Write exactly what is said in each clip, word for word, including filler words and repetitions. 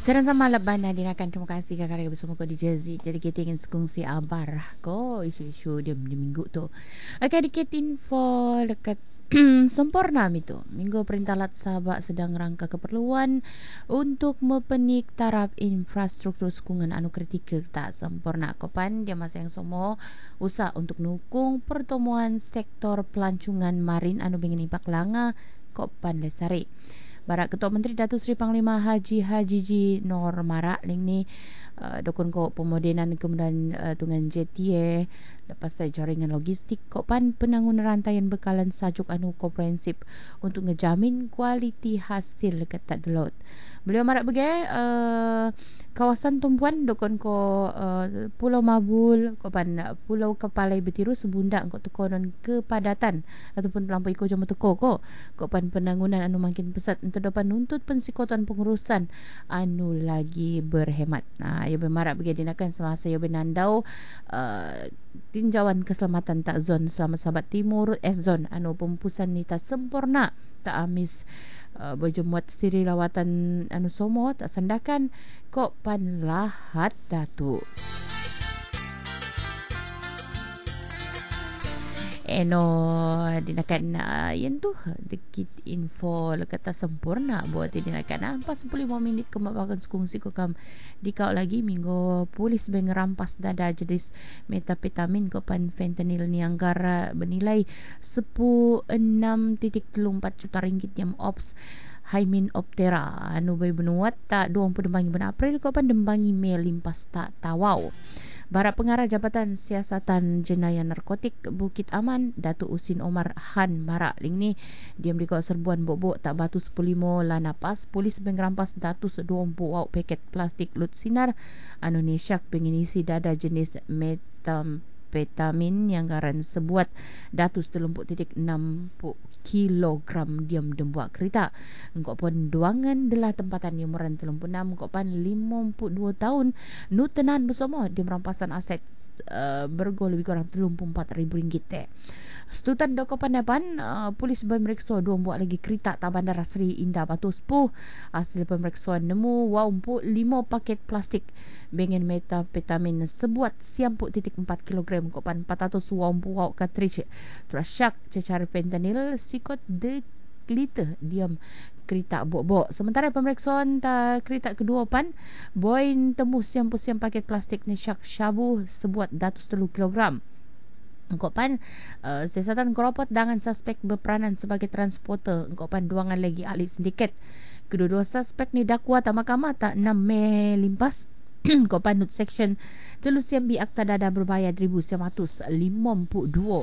Sarang sama laban na dinakan terima kasih kakak bersama ko di Jersey. Jadi kita ingin sekongsi abar ko isu-isu dia di minggu tu. Okey dikit info dekat sempurna itu. Minggu Perintah Lat Sabak sedang rangka keperluan untuk mempenik taraf infrastruktur sekungan anu kritikal tak sempurna. Kopan dia masa yang semua usaha untuk nukung pertemuan sektor pelancongan marin anu bingin impak langa Kopan Lesari. Barak Ketua Menteri Datuk Seri Panglima Haji Haji Ji Nor Marak ling ni uh, dokon ko pemodenan kemudian uh, tungan J T A lepas saya jaringan logistik kopan penangun rantaian bekalan sajuk anu komprehensif untuk ngejamin kualiti hasil ketat delot. Beliau marak bagai uh, kawasan tumpuan dokon ko uh, Pulau Mabul kopan uh, Pulau Kepalai Betiru sebundak ko tukonon kepadatan ataupun terlampau iko jama teko ko kopan penangunan anu makin pesat untuk dapat nuntut pensikotan pengurusan anu lagi berhemat. Nah, ia bermarak bagi dinakan semasa ia benandau uh, tinjauan keselamatan tak zon Selamat Sahabat Timur S zon anu pempusan nita sempurna tak amis uh, berjemuat siri lawatan anu somo tak sandakan kok pan lahat datu. Eno dinakan uh, yang tu dikit info lekata sempurna buat dinakan empat puluh lima minit kemabakan sekongsi ko kam dikau lagi minggu polis bengerampas dada jenis metapetamin ko pan fentanyl ni anggara bernilai sepuluh enam titik empat juta ringgit yang ops Hymenoptera anu bay benuat tak dua puluh dembangi bulan April ko pan dembangi Mei limpas tak tawau. Barak Pengarah Jabatan Siasatan Jenayah Narkotik Bukit Aman Datuk Usin Omar Han Barak ling ni diam di kawasan serbuan bobok tak batu sepuluh lima la napas polis mengrampas datus dua puluh wau paket plastik lut sinar anu ni syak pengisi dada jenis metamfetamin yang garan sebuat datus telumpuk titik enam kilogram diam dembuak kereta. Engkau pun duangan adalah tempatan yang meran telumpuk enam engkau pan lima puluh dua tahun nutenan bersama di merampasan aset uh, bergol lebih kurang telumpuk empat ribu ringgit teh. Setutan doko pandapan uh, polis bermeriksa dua buat lagi kereta tak bandar Sri Indah Batu Sepuh. Hasil pemeriksaan nemu wow empuk lima paket plastik bengen metapetamin sebuat siampuk titik empat kilogram kopan empat ratus wow empuk wow cartridge. Terus syak cecar fentanyl sikot de liter diam kereta bok-bok. Sementara pemeriksaan ta kereta kedua pan boy tembus siam-siam paket plastik ni syak syabu sebuat datus telu kilogram. Engkau pan uh, siasatan keropot dengan suspek berperanan sebagai transporter. Engkau pan duangan lagi ahli sindiket. Kedua-dua suspek ni dakwa tak mahkamah tak enam Mei limpas. Engkau pan nut section telus yang bi akta dada berbayar seribu sembilan ratus lima puluh dua.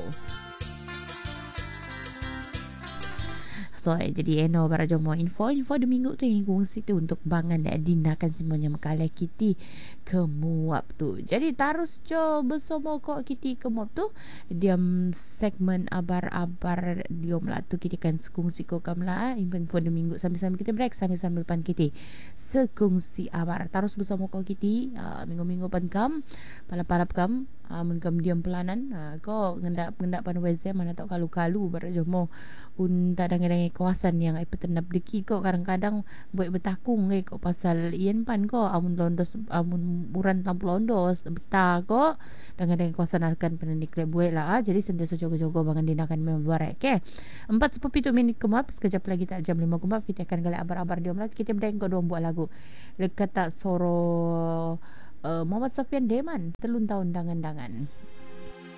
So jadi eno barajomo info info di minggu tu yang kongsi tu untuk bangan dan dinakan semuanya makalah kiti kemuap tu. Jadi terus jo bersama kok kiti kemuap tu diam segmen abar-abar diom lah tu kita kan sekongsi ko kamla info di minggu sambil-sambil kita break sambil-sambil pan kiti sekongsi abar terus bersama kok kiti uh, minggu-minggu pan kam palap-palap kam uh, mun kam diam pelanan uh, ko ngendak ngendak pan weze mana tak kalu-kalu barajomo un tak dangai-dangai kawasan yang ai petenap deki ko kadang-kadang buat bertakung ke ko pasal ien pan ko amun londos amun uran tampu londos betah ko dengan kawasan akan penenik le buat lah ah. Jadi sentiasa jogo-jogo bangan dinakan membuat ke empat sepuluh minit kemap sekejap lagi tak jam lima kemap kita akan galak abar-abar diom lagi kita berdeng ko dua buat lagu lekat tak soro uh, Muhammad Sofian Deman telun tahun dangan-dangan.